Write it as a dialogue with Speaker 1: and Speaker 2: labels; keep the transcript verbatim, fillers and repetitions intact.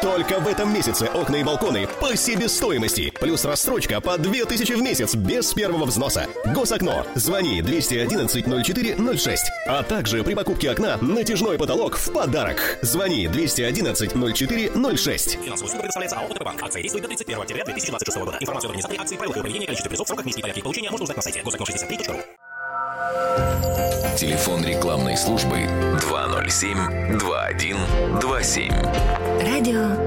Speaker 1: Только в этом месяце окна и балконы по себестоимости. Плюс рассрочка по две тысячи в месяц без первого взноса. Госокно. Звони двести одиннадцать ноль четыре ноль шесть. А также при покупке окна натяжной потолок в подарок. Звони двести одиннадцать ноль четыре ноль шесть.
Speaker 2: Финансовая услуга предоставляется АО «ОТП Банк». Акция действует до тридцать первого октября две тысячи двадцать шестого года. Информацию об организаторе акции, правилах ее проведения, количестве призов, сроках, месте и порядке их получения можно узнать на сайте госокно шестьдесят три точка ру.
Speaker 3: Телефон рекламной службы два ноль семь два один два семь.
Speaker 4: Радио